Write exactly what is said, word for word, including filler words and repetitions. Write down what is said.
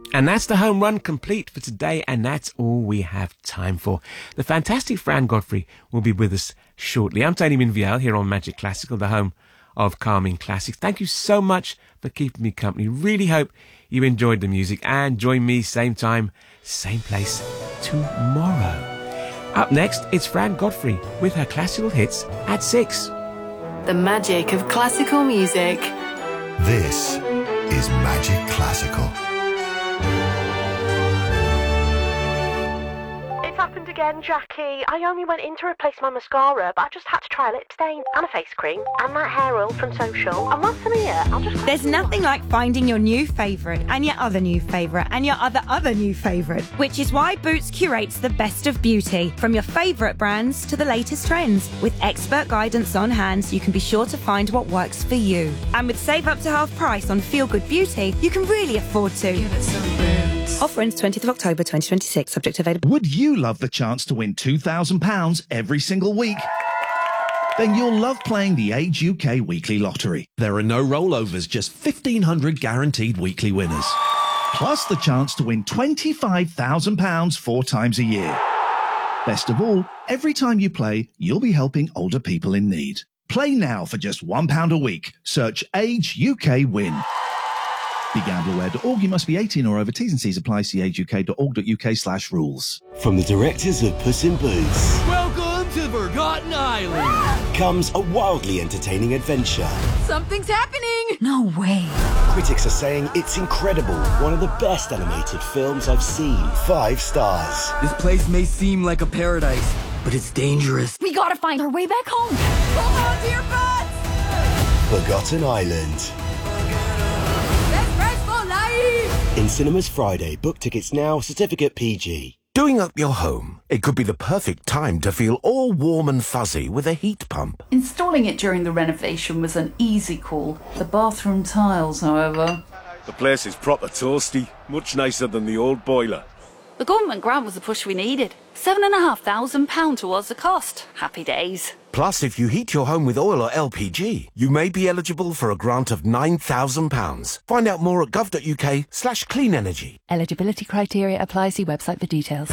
And that's the home run complete for today, and that's all we have time for. The fantastic Fran Godfrey will be with us shortly. I'm Tony Minviel here on Magic Classical, the home of calming classics. Thank you so much for keeping me company. Really hope you enjoyed the music, and join me same time, same place tomorrow. Up next, it's Fran Godfrey with her classical hits at six. The magic of classical music. This is Magic Classical. It's happened again, Jackie. I only went in to replace my mascara, but I just had to try a lip stain and a face cream and that hair oil from Social. And once I'm here, I'll just... There's nothing like finding your new favourite and your other new favourite and your other other new favourite, which is why Boots curates the best of beauty, from your favourite brands to the latest trends. With expert guidance on hand, you can be sure to find what works for you. And with Save Up to Half Price on Feel Good Beauty, you can really afford to. Give it some Boots. Offer ends twentieth of October twenty twenty-six, subject to availability. Would you love the chance to win two thousand pounds every single week? Then you'll love playing the Age U K Weekly Lottery. There are no rollovers, just fifteen hundred guaranteed weekly winners. Plus the chance to win twenty-five thousand pounds four times a year. Best of all, every time you play, you'll be helping older people in need. Play now for just one pound a week. Search Age U K Win. Be gamble aware dot org. You must be eighteen or over. T's and C's apply. See age u k dot org dot u k slash rules. From the directors of Puss in Boots. Welcome to Forgotten Island. Comes a wildly entertaining adventure. Something's happening. No way. Critics are saying it's incredible. One of the best animated films I've seen. Five stars. This place may seem like a paradise, but it's dangerous. We gotta find our way back home. Hold on to your butts. Forgotten Island. Best friends for life. In cinemas Friday. Book tickets now. Certificate P G. Doing up your home. It could be the perfect time to feel all warm and fuzzy with a heat pump. Installing it during the renovation was an easy call. The bathroom tiles, however. The place is proper toasty. Much nicer than the old boiler. The government grant was the push we needed. Seven and a half thousand pounds towards the cost. Happy days. Plus, if you heat your home with oil or L P G, you may be eligible for a grant of nine thousand pounds. Find out more at gov dot u k slash clean energy. Eligibility criteria apply. See website for details.